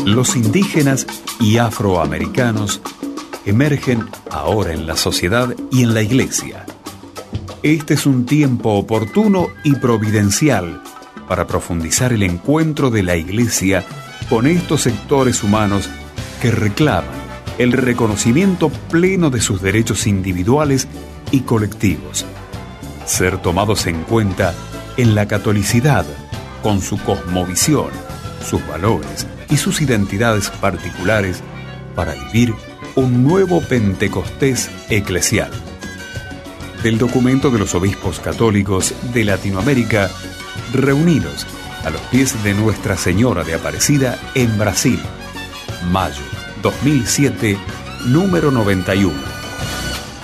Los indígenas y afroamericanos emergen ahora en la sociedad y en la iglesia. Este es un tiempo oportuno y providencial para profundizar el encuentro de la iglesia con estos sectores humanos que reclaman el reconocimiento pleno de sus derechos individuales y colectivos, ser tomados en cuenta en la catolicidad con su cosmovisión, sus valores y sus identidades particulares para vivir un nuevo Pentecostés eclesial. Del documento de los obispos católicos de Latinoamérica, reunidos a los pies de Nuestra Señora de Aparecida en Brasil, mayo 2007, número 91.